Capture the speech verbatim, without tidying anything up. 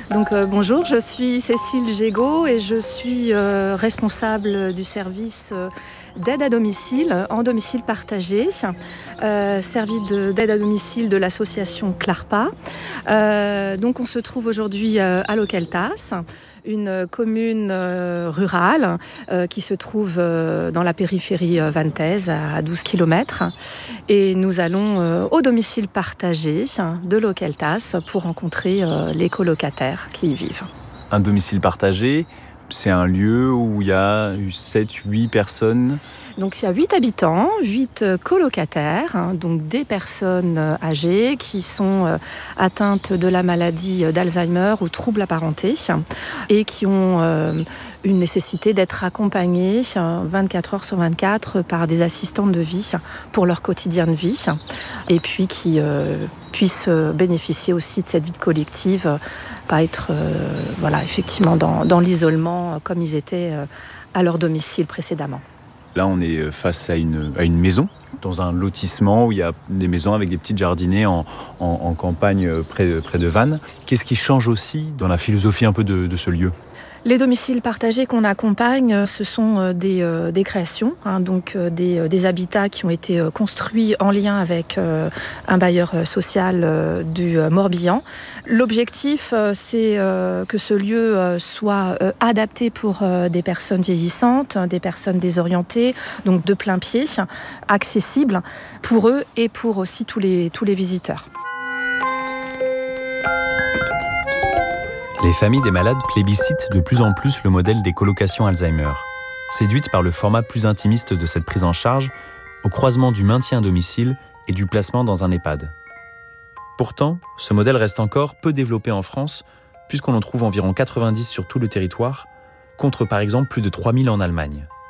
Donc euh, bonjour, je suis Cécile Gégaud et je suis euh, responsable du service euh, d'aide à domicile, en domicile partagé, euh, service de, d'aide à domicile de l'association CLARPA. Euh, donc on se trouve aujourd'hui euh, à Localtas, une commune euh, rurale euh, qui se trouve euh, dans la périphérie euh, vantaise à douze kilomètres. Et nous allons euh, au domicile partagé de Localtas pour rencontrer euh, les colocataires qui y vivent. Un domicile partagé, c'est un lieu où il y a sept huit personnes. Donc il y a huit habitants, huit colocataires, hein, donc des personnes âgées qui sont euh, atteintes de la maladie d'Alzheimer ou troubles apparentés et qui ont euh, une nécessité d'être accompagnées vingt-quatre heures sur vingt-quatre par des assistantes de vie pour leur quotidien de vie et puis qui euh, puissent bénéficier aussi de cette vie collective, pas être euh, voilà, effectivement dans, dans l'isolement comme ils étaient euh, à leur domicile précédemment. Là, on est face à une, à une maison, dans un lotissement où il y a des maisons avec des petites jardinets en, en, en campagne près, près de Vannes. Qu'est-ce qui change aussi dans la philosophie un peu de, de ce lieu ? Les domiciles partagés qu'on accompagne, ce sont des, euh, des créations, hein, donc euh, des, des habitats qui ont été construits en lien avec euh, un bailleur social euh, du Morbihan. L'objectif, euh, c'est euh, que ce lieu euh, soit euh, adapté pour euh, des personnes vieillissantes, des personnes désorientées, donc de plein pied, accessible pour eux et pour aussi tous les, tous les visiteurs. Les familles des malades plébiscitent de plus en plus le modèle des colocations Alzheimer. Séduites par le format plus intimiste de cette prise en charge, au croisement du maintien à domicile et du placement dans un EHPAD. Pourtant, ce modèle reste encore peu développé en France, puisqu'on en trouve environ quatre-vingt-dix sur tout le territoire, contre par exemple plus de trois mille en Allemagne.